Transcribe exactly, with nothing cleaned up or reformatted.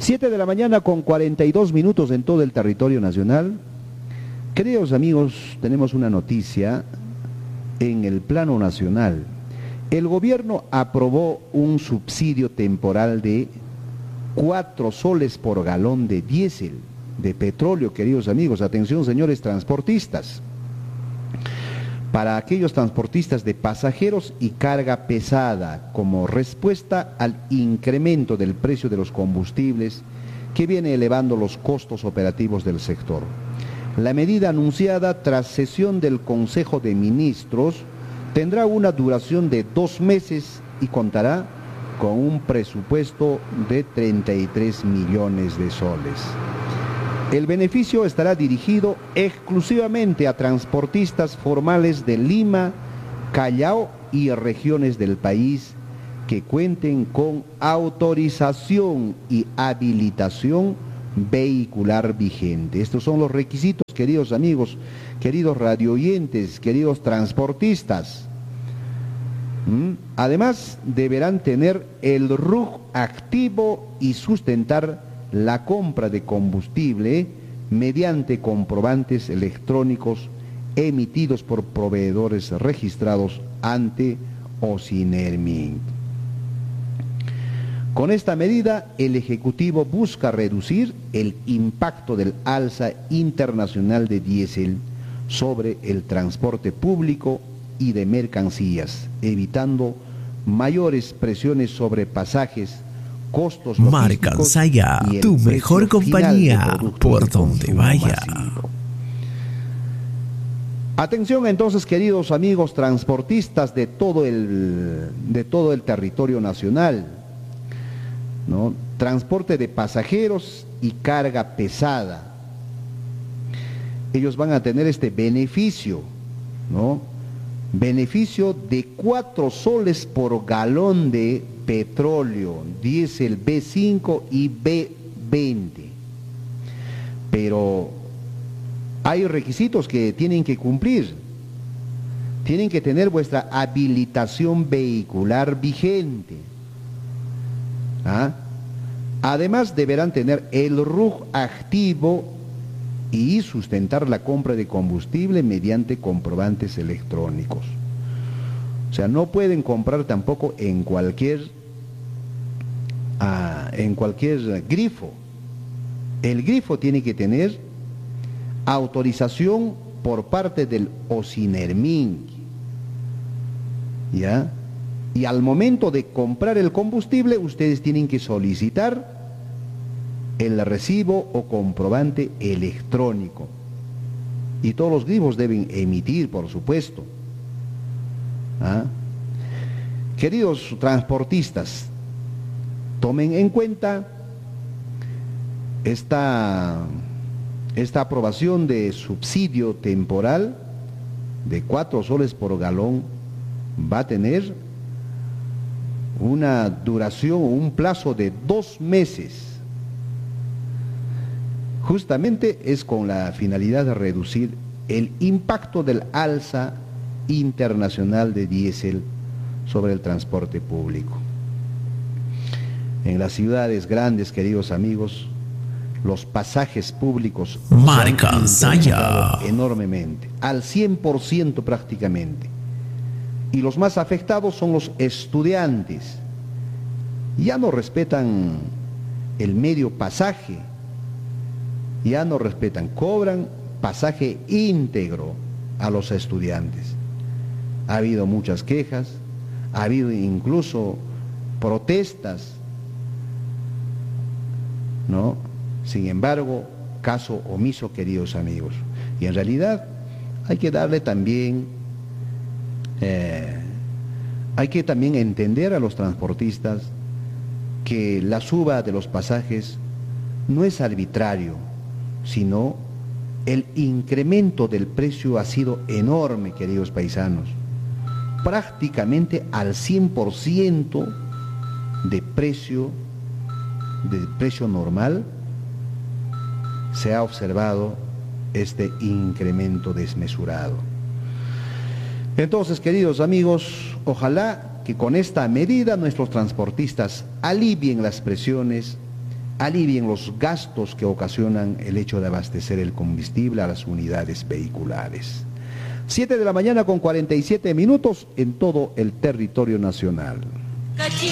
Siete de la mañana con cuarenta y dos minutos en todo el territorio nacional. Queridos amigos, tenemos una noticia en el plano nacional. El gobierno aprobó un subsidio temporal de cuatro soles por galón de diésel, de petróleo, queridos amigos. Atención, señores transportistas. Para aquellos transportistas de pasajeros y carga pesada, como respuesta al incremento del precio de los combustibles que viene elevando los costos operativos del sector. La medida anunciada tras sesión del Consejo de Ministros tendrá una duración de dos meses y contará con un presupuesto de treinta y tres millones de soles. El beneficio estará dirigido exclusivamente a transportistas formales de Lima, Callao y regiones del país que cuenten con autorización y habilitación vehicular vigente. Estos son los requisitos, queridos amigos, queridos radioyentes, queridos transportistas. ¿Mm? Además, deberán tener el R U C activo y sustentar la compra de combustible mediante comprobantes electrónicos emitidos por proveedores registrados ante OSINERMIN. Con esta medida, el Ejecutivo busca reducir el impacto del alza internacional de diésel sobre el transporte público y de mercancías, evitando mayores presiones sobre pasajes, costos Marcansaya, tu mejor compañía por donde vaya. Masivo. Atención entonces, queridos amigos transportistas de todo el, de todo el territorio nacional, ¿no? Transporte de pasajeros y carga pesada. Ellos van a tener este beneficio, ¿no? Beneficio de cuatro soles por galón de petróleo, diésel B cinco y B veinte. Pero hay requisitos que tienen que cumplir. Tienen que tener vuestra habilitación vehicular vigente. ¿Ah? Además deberán tener el R U C activo y sustentar la compra de combustible mediante comprobantes electrónicos. O sea, no pueden comprar tampoco en cualquier, ah, en cualquier grifo. El grifo tiene que tener autorización por parte del OSINERMIN, ¿ya? Y al momento de comprar el combustible, ustedes tienen que solicitar el recibo o comprobante electrónico. Y todos los grifos deben emitir, por supuesto. ¿Ah? Queridos transportistas, tomen en cuenta esta, esta aprobación de subsidio temporal de cuatro soles por galón. Va a tener una duración o un plazo de dos meses. Justamente es con la finalidad de reducir el impacto del alza internacional de diésel sobre el transporte público. En las ciudades grandes, queridos amigos, los pasajes públicos Marcansaya enormemente, al cien por ciento prácticamente. Y los más afectados son los estudiantes. Ya no respetan el medio pasaje, ya no respetan, cobran pasaje íntegro a los estudiantes. Ha habido muchas quejas, ha habido incluso protestas, ¿no? Sin embargo, caso omiso, queridos amigos. Y en realidad hay que darle también, eh, hay que también entender a los transportistas que la suba de los pasajes no es arbitrario, sino el incremento del precio ha sido enorme, queridos paisanos. Prácticamente al cien por ciento de precio, de precio normal, se ha observado este incremento desmesurado. Entonces, queridos amigos, ojalá que con esta medida nuestros transportistas alivien las presiones alivien los gastos que ocasionan el hecho de abastecer el combustible a las unidades vehiculares. siete de la mañana con cuarenta y siete minutos en todo el territorio nacional.